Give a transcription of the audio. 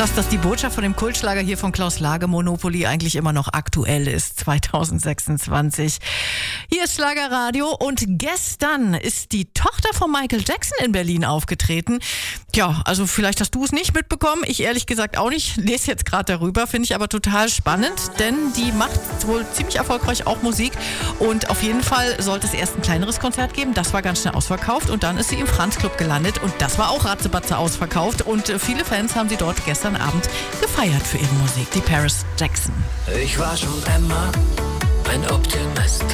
Krass, dass die Botschaft von dem Kultschlager hier von Klaus Lage, Monopoly, eigentlich immer noch aktuell ist, 2026. Hier ist Schlagerradio und gestern ist die Tochter von Michael Jackson in Berlin aufgetreten. Ja, also vielleicht hast du es nicht mitbekommen, ich ehrlich gesagt auch nicht, lese jetzt gerade darüber, finde ich aber total spannend, denn die macht wohl ziemlich erfolgreich auch Musik und auf jeden Fall sollte es erst ein kleineres Konzert geben, das war ganz schnell ausverkauft und dann ist sie im Franz Club gelandet und das war auch ratzebatze ausverkauft und viele Fans haben sie dort gestern Abend gefeiert für ihre Musik, die Paris Jackson. Ich war schon immer ein Optimist.